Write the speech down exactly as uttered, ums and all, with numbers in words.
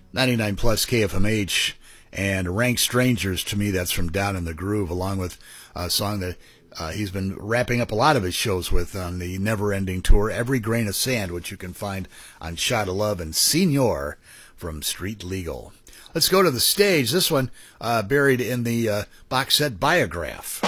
ninety-nine plus K F M H, and Rank Strangers. To me, that's from Down in the Groove, along with a song that uh, he's been wrapping up a lot of his shows with on the Never Ending Tour, Every Grain of Sand, which you can find on Shot of Love, and Senor from Street Legal. Let's go to the stage. This one uh, buried in the uh, box set Biograph.